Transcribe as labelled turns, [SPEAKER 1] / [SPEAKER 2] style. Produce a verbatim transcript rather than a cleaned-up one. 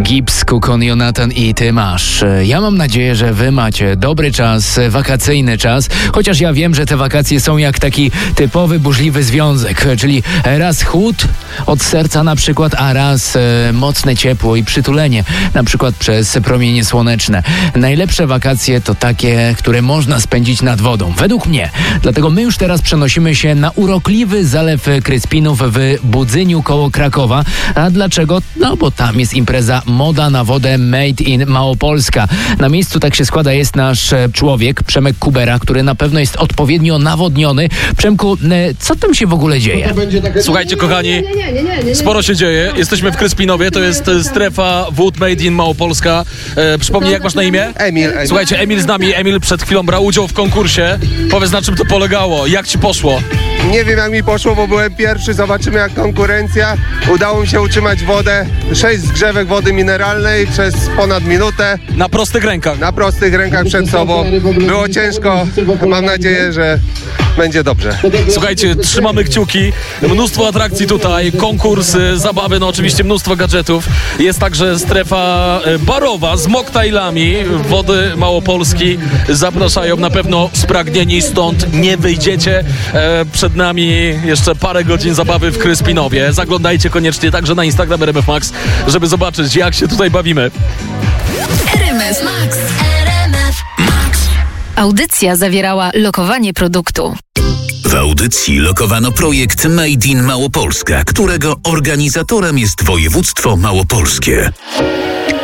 [SPEAKER 1] Gibbs, Kukon, Jonatan i Ty masz. Ja mam nadzieję, że wy macie dobry czas, wakacyjny czas, chociaż ja wiem, że te wakacje są jak taki typowy burzliwy związek, czyli raz chłód od serca na przykład, a raz e, mocne ciepło i przytulenie, na przykład przez promienie słoneczne. Najlepsze wakacje to takie, które można spędzić nad wodą, według mnie. Dlatego my już teraz przenosimy się na urokliwy Zalew Kryspinów w Budzyniu koło Krakowa. A dlaczego? No bo tam jest impreza Moda na wodę Made in Małopolska. Na miejscu, tak się składa, jest nasz człowiek, Przemek Kubera, który na pewno jest odpowiednio nawodniony. Przemku, co tam się w ogóle dzieje?
[SPEAKER 2] Słuchajcie, kochani, sporo się dzieje. Jesteśmy w Kryspinowie, to jest strefa wód Made in Małopolska. E, przypomnij, jak masz na imię?
[SPEAKER 3] Emil, Emil.
[SPEAKER 2] Słuchajcie, Emil z nami. Emil przed chwilą brał udział w konkursie. Powiedz, na czym to polegało? Jak ci poszło?
[SPEAKER 3] Nie wiem, jak mi poszło, bo byłem pierwszy. Zobaczymy, jak konkurencja. Udało mi się utrzymać wodę, sześć zgrzewek wody mineralnej przez ponad minutę.
[SPEAKER 2] Na prostych rękach.
[SPEAKER 3] Na prostych rękach przed sobą. Było ciężko. Mam nadzieję, że będzie dobrze.
[SPEAKER 2] Słuchajcie, trzymamy kciuki. Mnóstwo atrakcji tutaj, konkursy, zabawy, no oczywiście mnóstwo gadżetów. Jest także strefa barowa z moktajlami. Wody Małopolski zapraszają, na pewno spragnieni, stąd nie wyjdziecie. E, przed nami jeszcze parę godzin zabawy w Kryspinowie. Zaglądajcie koniecznie także na Instagram R M F Max, żeby zobaczyć, jak się tutaj bawimy.
[SPEAKER 4] R M F Max. R M F Max. Audycja zawierała lokowanie produktu.
[SPEAKER 5] W audycji lokowano projekt Made in Małopolska, którego organizatorem jest województwo małopolskie.